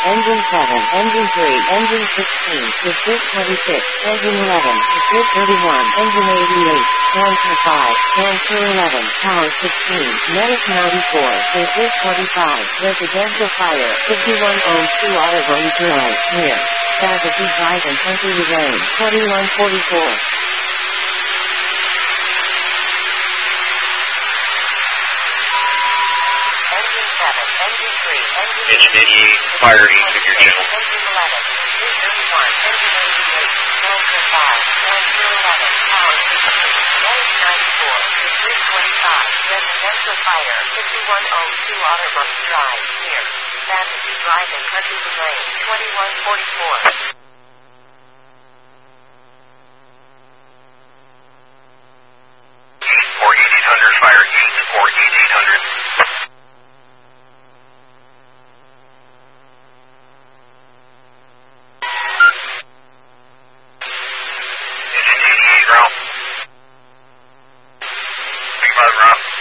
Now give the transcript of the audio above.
Engine 7, Engine 3, Engine 16, Pursuit 26, Engine 11, Pursuit 31, Engine 88, Transfer 5, Transfer 11, Power 16, Medic 94, Pursuit 25, Residential Fire, 51 ohms 2 Autobahn Drive, near Fantasy Drive and Country Lane, 2144. Engine 88, fire east of your channel. Engine 11, Pursuit 31, Engine 88, Transfer 5, Transfer 11, Power 16, Medic 94, Pursuit 25, Residential Fire, 51 ohms 2 Autobahn Drive, near Fantasy Drive and Country Lane, 2144. Or 8800, fire east or 8800. Engine 88 route. 35 route.